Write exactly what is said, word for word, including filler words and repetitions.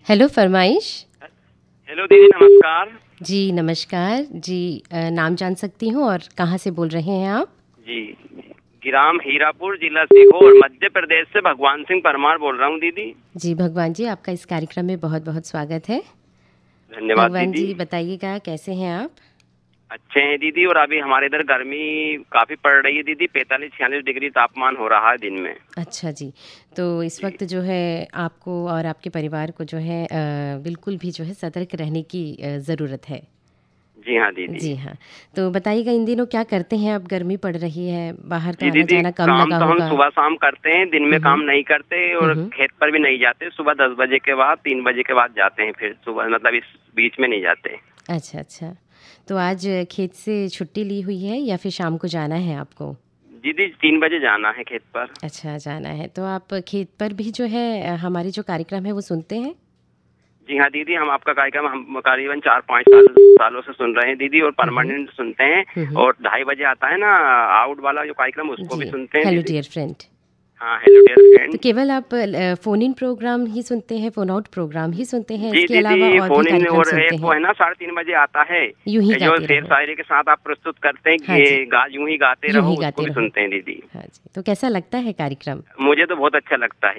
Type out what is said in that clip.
Hello फरमाइश। Hello दीदी, नमस्कार। जी नमस्कार जी। अ, नाम जान सकती हूँ और कहाँ से बोल रहे हैं आप? जी, ग्राम हीरापुर, जिला सीहोर, मध्य प्रदेश से भगवान सिंह परमार बोल रहा हूँ दीदी। जी भगवान जी, आपका इस कार्यक्रम में बहुत बहुत स्वागत है। धन्यवाद भगवान दीदी। जी बताइएगा, कैसे हैं आप? अच्छे हैं दीदी। और अभी हमारे इधर गर्मी काफी पड़ रही है दीदी, पैंतालीस छियालीस डिग्री तापमान हो रहा है दिन में। अच्छा जी। तो इस जी वक्त जो है आपको और आपके परिवार को जो है अ, बिल्कुल भी जो है सतर्क रहने की अ, ज़रूरत है। जी हाँ दीदी। जी हाँ। तो बताइएगा, इन दिनों क्या करते हैं? अब गर्मी पड़ रही है, बाहर तो जी आना दीदी, जाना कम काम लगा तो हम होगा। सुबह शाम करते हैं, दिन में हम्म काम हम्म नहीं करते और हम्म। खेत पर भी नहीं जाते। सुबह दस बजे के बाद, तीन बजे के बाद जाते हैं, फिर सुबह मतलब इस बीच में नहीं जाते। अच्छा अच्छा। तो आज खेत से छुट्टी ली हुई है या फिर शाम को जाना है आपको? दीदी तीन बजे जाना है खेत पर। अच्छा, जाना है। तो आप खेत पर भी जो है अ, हमारी जो कार्यक्रम है वो सुनते हैं? जी हाँ दीदी, हम आपका कार्यक्रम हम करीबन चार पाँच साल सालों से सुन रहे हैं दीदी, और हुँ, हुँ। परमानेंट सुनते हैं। हुँ, हुँ। और ढाई बजे आता है ना आउट वाला जो कार्यक्रम, उसको भी जी, सुनते हैं हेलो दीदी। Dear friend. हाँ, हेलो डियर तो फ्रेंड। केवल आप अ, फ़ोन इन प्रोग्राम ही सुनते हैं, फ़ोन आउट प्रोग्राम ही सुनते हैं, जी इसके अलावा दीदी, और भी फोन इन, कार्यक्रम और सुनते एक वो हैं? है ना साढ़े तीन बजे आता है, यूँ ही जो गाते शेर रहो। शायरी के साथ आप प्रस्तुत करते हैं हाँ जी, कि गा यूं ही गाते यूँ रहो, ही उसको गाते भी रहो। सुनते हैं दीदी। हाँ जी, तो कैसा लगता है कार्यक्रम? मुझे तो बहुत अच्छा लगता है